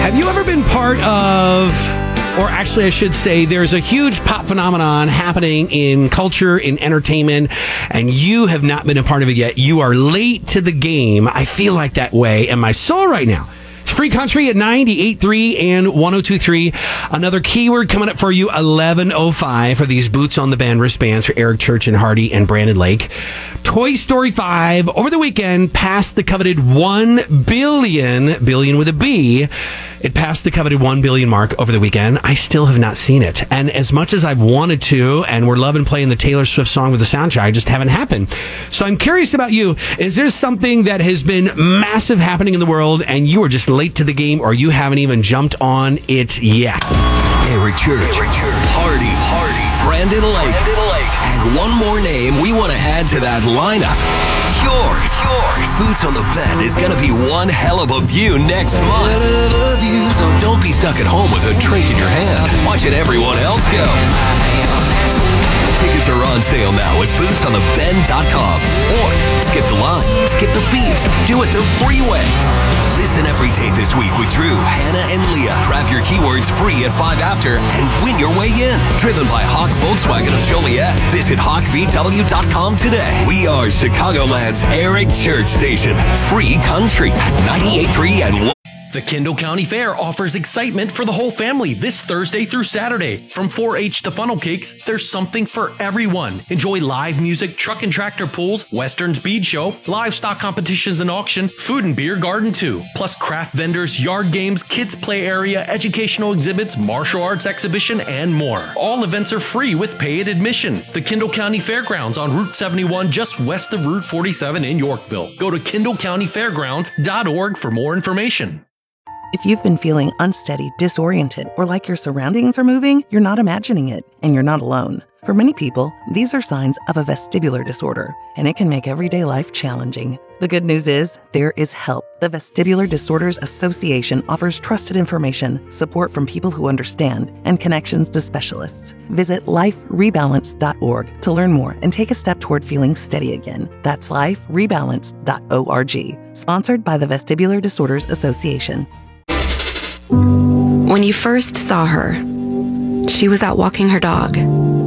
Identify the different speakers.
Speaker 1: Have you ever been part of, or actually I should say, there's a huge pop phenomenon happening in culture, in entertainment, and you have not been a part of it yet. You are late to the game. I feel like that way in my soul right now. It's Free Country at 98.3 and 102.3. Another keyword coming up for you, 11:05 for these Boots on the Band wristbands for Eric Church and Hardy and Brandon Lake. Toy Story 5 over the weekend passed the coveted 1 billion with a B. It passed the coveted 1 billion mark over the weekend. I still have not seen it. And as much as I've wanted to, and we're loving playing the Taylor Swift song with the soundtrack, I just haven't happened. So I'm curious about you. Is there something that has been massive happening in the world and you are just late to the game, or you haven't even jumped on it yet?
Speaker 2: Eric Church, Hardy, Brandon Lake, and one more name we want to add to that lineup. Yours. Boots on the Bend is going to be one hell of a view next month. So don't be stuck at home with a drink in your hand, watching everyone else go. Tickets are on sale now at bootsonthebend.com. Or skip the line, skip the fees, do it the free way. Listen every day this week with Drew, Hannah, and Leah. Grab your keywords free at 5 after and win your way in. Driven by Hawk Volkswagen of Joliet. Visit hawkvw.com today. We are Chicagoland's Eric Church station. Free Country at 98.3 and 1.
Speaker 3: The Kendall County Fair offers excitement for the whole family this Thursday through Saturday. From 4-H to funnel cakes, there's something for everyone. Enjoy live music, truck and tractor pulls, Western speed show, livestock competitions and auction, food and beer garden too. Plus craft vendors, yard games, kids play area, educational exhibits, martial arts exhibition, and more. All events are free with paid admission. The Kendall County Fairgrounds on Route 71 just west of Route 47 in Yorkville. Go to kendallcountyfairgrounds.org for more information.
Speaker 4: If you've been feeling unsteady, disoriented, or like your surroundings are moving, you're not imagining it, and you're not alone. For many people, these are signs of a vestibular disorder, and it can make everyday life challenging. The good news is, there is help. The Vestibular Disorders Association offers trusted information, support from people who understand, and connections to specialists. Visit liferebalance.org to learn more and take a step toward feeling steady again. That's liferebalance.org. Sponsored by the Vestibular Disorders Association.
Speaker 5: When you first saw her, she was out walking her dog.